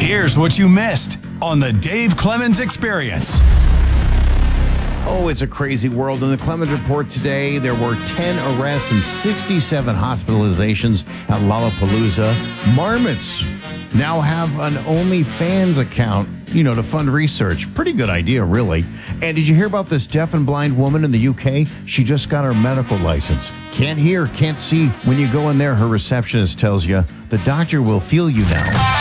Here's what you missed on the Dave Clemens Experience. Oh, it's a crazy world. In the Clemens Report today, there were 10 arrests and 67 hospitalizations at Lollapalooza. Marmots now have an OnlyFans account, to fund research. Pretty good idea, really. And did you hear about this deaf and blind woman in the UK? She just got her medical license. Can't hear, can't see. When you go in there, her receptionist tells you, the doctor will feel you now.